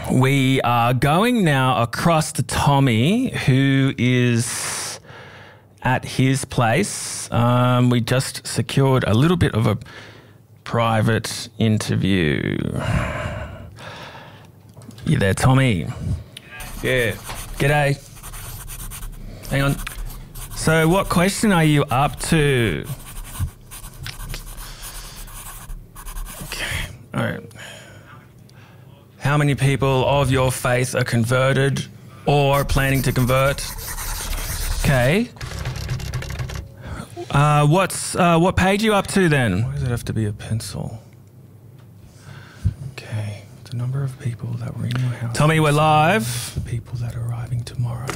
We are going now across to Tommy, who is at his place. We just secured a little bit of a private interview. You there, Tommy? Yeah. G'day. Hang on. So what question are you up to? Okay. All right. How many people of your faith are converted or planning to convert? Okay. What page are you up to then? Why does it have to be a pencil? Okay. The number of people that were in your house. Tommy, we're live. The people that are arriving tomorrow.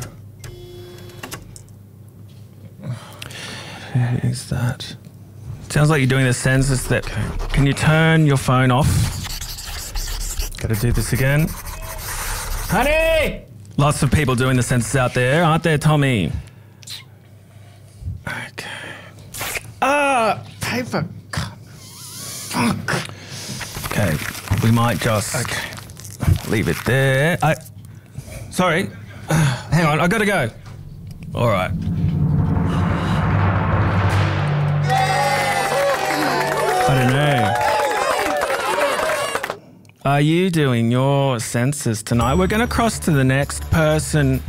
Who is that? Sounds like you're doing the census. Can you turn your phone off? Gotta do this again. Honey! Lots of people doing the census out there, aren't there, Tommy? Okay. Paper. Fuck. Okay, we might just leave it there. Sorry. Hang on, I gotta go. All right. I don't know. Are you doing your census tonight? We're going to cross to the next person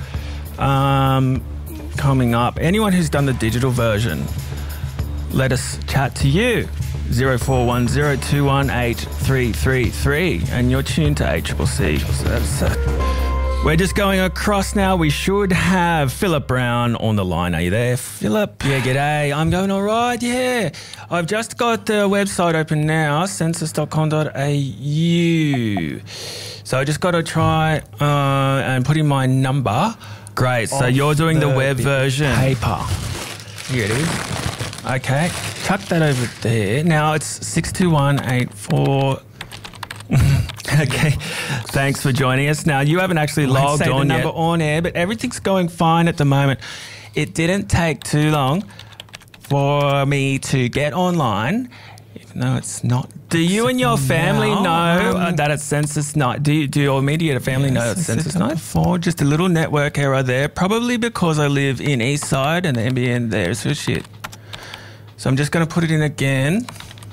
coming up. Anyone who's done the digital version, let us chat to you. 0410218333, and you're tuned to ACCC. So that's we're just going across now. We should have Philip Brown on the line. Are you there, Philip? Yeah, g'day. I'm going all right, yeah. I've just got the website open now, census.com.au. So I just got to try and put in my number. Great, so you're doing the web version. Paper. Here it is. Okay, chuck that over there. Now it's 62184. Okay, thanks for joining us. Now, you haven't actually logged on yet. Number on air, but everything's going fine at the moment. It didn't take too long for me to get online, even though it's not. Do you and your family know that it's census night? Do your immediate family know it's census night? Before, just a little network error there, probably because I live in Eastside and the NBN there is so shit. So I'm just going to put it in again.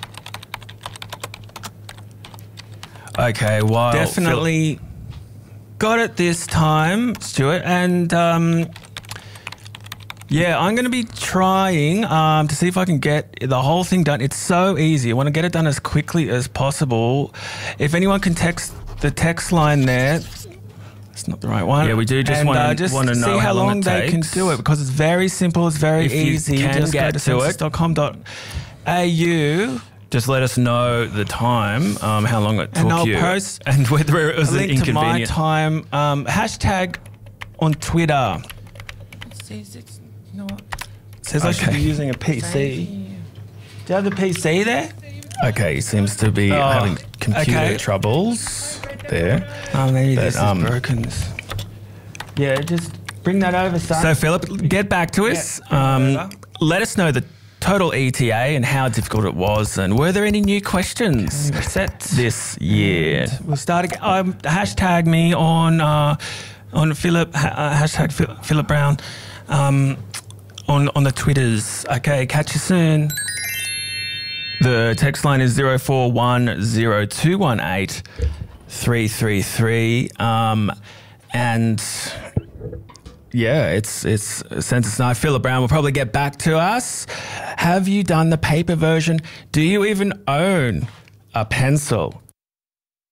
Okay, wow. Definitely got it this time, Stuart. And yeah, I'm going to be trying to see if I can get the whole thing done. It's so easy. I want to get it done as quickly as possible. If anyone can text the text line there, it's not the right one. Yeah, we do just want to know see how long they can do it, because it's very simple. It's very easy. You can just go to census.com.au. Just let us know the time, how long it took you. And I'll post and whether it was an inconvenient. A link to my time, hashtag on Twitter. It says it's not. It says I should be using a PC. Do you have the PC there? Okay, he seems to be having computer troubles there. Oh, maybe this is broken. Yeah, just bring that over, son. So, Philip, get back to us. Let us know the total ETA and how difficult it was, and were there any new questions this year? We'll start again. Hashtag me on Philip, hashtag Philip Brown on the Twitters. Okay, catch you soon. The text line is 0410218333. And yeah, it's census night. Philip Brown will probably get back to us. Have you done the paper version? Do you even own a pencil?